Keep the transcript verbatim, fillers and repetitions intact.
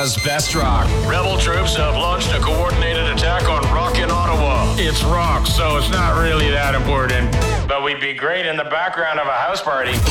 Ottawa's best rock. Rebel troops have launched a coordinated attack on rock in Ottawa. It's rock, so it's not really that important. But we'd be great in the background of a house party.